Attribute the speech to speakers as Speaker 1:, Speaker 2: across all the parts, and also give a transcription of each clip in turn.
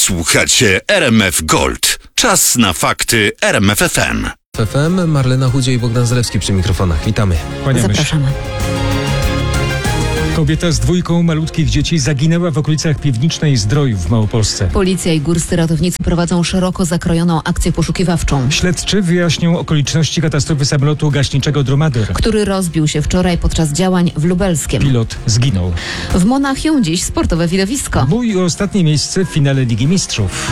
Speaker 1: Słuchacie RMF Gold. Czas na fakty RMF FM.
Speaker 2: FM, Marlena Chudzie i Bogdan Zalewski przy mikrofonach. Witamy.
Speaker 3: Zapraszamy.
Speaker 4: Kobieta z 2 malutkich dzieci zaginęła w okolicach Piwnicznej Zdroju w Małopolsce.
Speaker 3: Policja i górscy ratownicy prowadzą szeroko zakrojoną akcję poszukiwawczą,
Speaker 4: Śledczy wyjaśnią okoliczności katastrofy samolotu gaśniczego Dromader.
Speaker 3: który rozbił się wczoraj podczas działań w Lubelskiem.
Speaker 4: Pilot zginął.
Speaker 3: W Monachium dziś sportowe widowisko.
Speaker 4: Bój o ostatnie miejsce w finale Ligi Mistrzów.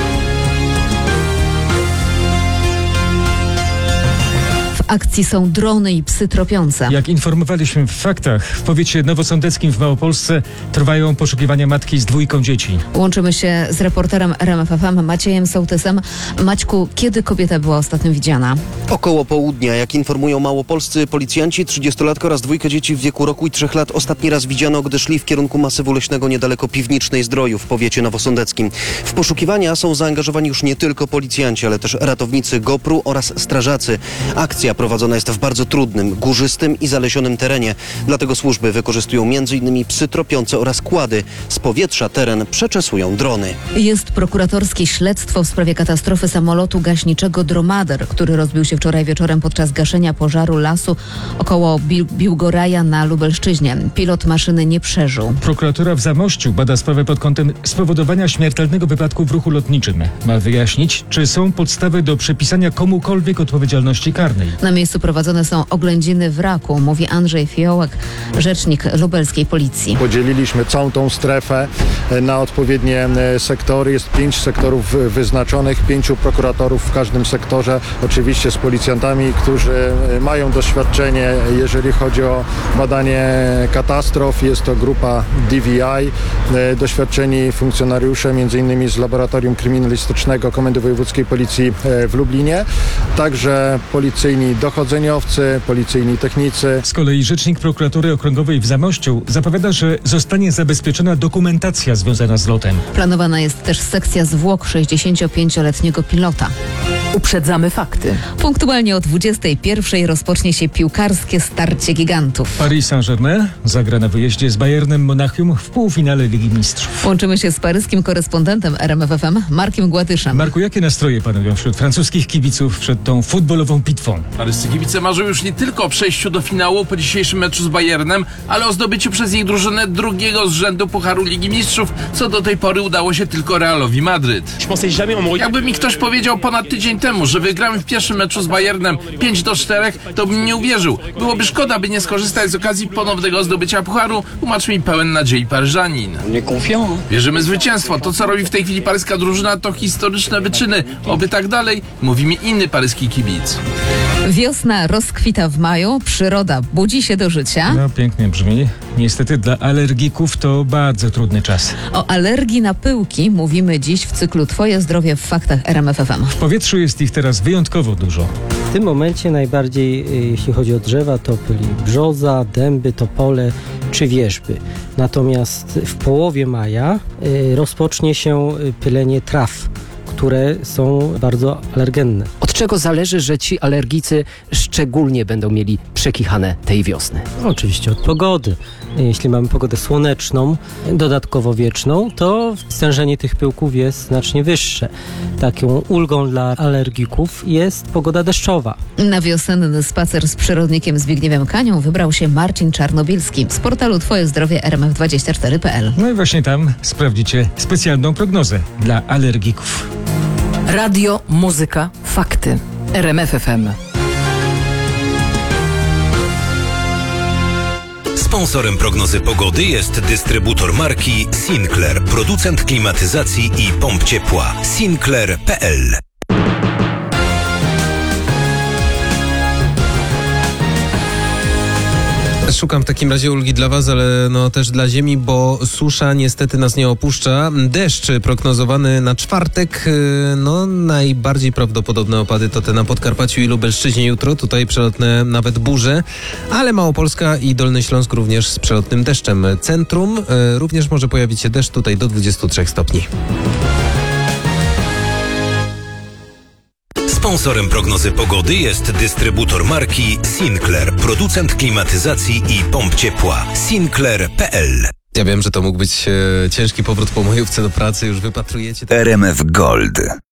Speaker 3: W akcji są drony i psy tropiące.
Speaker 4: Jak informowaliśmy w faktach, w powiecie nowosądeckim w Małopolsce trwają poszukiwania matki z 2 dzieci.
Speaker 3: Łączymy się z reporterem RMF FM Maciejem Sołtysem. Maćku, kiedy kobieta była ostatnio widziana?
Speaker 5: Około południa, jak informują małopolscy policjanci, 30-latka oraz 2 dzieci w wieku roku i 3 lat ostatni raz widziano, gdy szli w kierunku masywu leśnego niedaleko Piwnicznej Zdroju w powiecie nowosądeckim. W poszukiwania są zaangażowani już nie tylko policjanci, ale też ratownicy GoPru oraz strażacy. Akcja prowadzona jest w bardzo trudnym, górzystym i zalesionym terenie. Dlatego służby wykorzystują m.in. psy tropiące oraz kłady. Z powietrza teren przeczesują drony.
Speaker 3: Jest prokuratorskie śledztwo w sprawie katastrofy samolotu gaśniczego Dromader, który rozbił się wczoraj wieczorem podczas gaszenia pożaru lasu około Biłgoraja na Lubelszczyźnie. Pilot maszyny nie przeżył.
Speaker 4: Prokuratura w Zamościu bada sprawę pod kątem spowodowania śmiertelnego wypadku w ruchu lotniczym. Ma wyjaśnić, czy są podstawy do przypisania komukolwiek odpowiedzialności karnej.
Speaker 3: Na miejscu prowadzone są oględziny wraku, mówi Andrzej Fiołek, rzecznik lubelskiej policji.
Speaker 6: Podzieliliśmy całą tą strefę na odpowiednie sektory. Jest 5 sektorów wyznaczonych, 5 prokuratorów w każdym sektorze. Oczywiście z policjantami, którzy mają doświadczenie, jeżeli chodzi o badanie katastrof. Jest to grupa DVI, doświadczeni funkcjonariusze, m.in. z Laboratorium Kryminalistycznego Komendy Wojewódzkiej Policji w Lublinie. Także policyjni dochodzeniowcy, policyjni technicy.
Speaker 4: Z kolei rzecznik prokuratury okręgowej w Zamościu zapowiada, że zostanie zabezpieczona dokumentacja związana z lotem.
Speaker 3: Planowana jest też sekcja zwłok 65-letniego pilota.
Speaker 7: Uprzedzamy fakty.
Speaker 3: Punktualnie o 21:00 rozpocznie się piłkarskie starcie gigantów.
Speaker 4: Paris Saint-Germain zagra na wyjeździe z Bayernem Monachium w półfinale Ligi Mistrzów.
Speaker 3: Łączymy się z paryskim korespondentem RMF FM Markiem Gładyszem.
Speaker 4: Marku, jakie nastroje panują wśród francuskich kibiców przed tą futbolową bitwą?
Speaker 8: Paryscy kibice marzą już nie tylko o przejściu do finału po dzisiejszym meczu z Bayernem, ale o zdobyciu przez ich drużynę 2. z rzędu Pucharu Ligi Mistrzów, co do tej pory udało się tylko Realowi Madryt. Jakby mi ktoś powiedział ponad tydzień temu, że wygramy w pierwszym meczu z Bayernem 5-4, to bym nie uwierzył. Byłoby szkoda, by nie skorzystać z okazji ponownego zdobycia Pucharu, tłumaczy mi pełen nadziei Paryżanin. Wierzymy w zwycięstwo. To, co robi w tej chwili paryska drużyna, to historyczne wyczyny. Oby tak dalej, mówi mi inny paryski kibic.
Speaker 3: Wiosna rozkwita w maju, przyroda budzi się do życia.
Speaker 4: No, pięknie brzmi. Niestety dla alergików to bardzo trudny czas.
Speaker 3: O alergii na pyłki mówimy dziś w cyklu Twoje zdrowie w faktach RMF FM.
Speaker 4: W powietrzu jest ich teraz wyjątkowo dużo.
Speaker 9: W tym momencie najbardziej, jeśli chodzi o drzewa, to byli brzoza, dęby, topole czy wierzby. Natomiast w połowie maja rozpocznie się pylenie traw, które są bardzo alergenne.
Speaker 7: Od czego zależy, że ci alergicy szczególnie będą mieli przekichane tej wiosny?
Speaker 9: Oczywiście od pogody. Jeśli mamy pogodę słoneczną, dodatkowo wieczną, to stężenie tych pyłków jest znacznie wyższe. Taką ulgą dla alergików jest pogoda deszczowa.
Speaker 3: Na wiosenny spacer z przyrodnikiem Zbigniewem Kanią wybrał się Marcin Czarnobilski z portalu Twoje zdrowie rmf24.pl.
Speaker 4: No i właśnie tam sprawdzicie specjalną prognozę dla alergików.
Speaker 7: Radio, muzyka, fakty. RMF FM.
Speaker 1: Sponsorem prognozy pogody jest dystrybutor marki Sinclair, producent klimatyzacji i pomp ciepła. Sinclair.pl.
Speaker 2: Szukam w takim razie ulgi dla was, ale no też dla ziemi, bo susza niestety nas nie opuszcza. Deszcz prognozowany na czwartek. No najbardziej prawdopodobne opady to te na Podkarpaciu i Lubelszczyźnie jutro. Tutaj przelotne nawet burze, ale Małopolska i Dolny Śląsk również z przelotnym deszczem. Centrum również może pojawić się deszcz tutaj do 23 stopni.
Speaker 1: Sponsorem prognozy pogody jest dystrybutor marki Sinclair, producent klimatyzacji i pomp ciepła. Sinclair.pl.
Speaker 2: Ja wiem, że to mógł być ciężki powrót po majówce do pracy, już wypatrujecie.
Speaker 10: RMF Gold.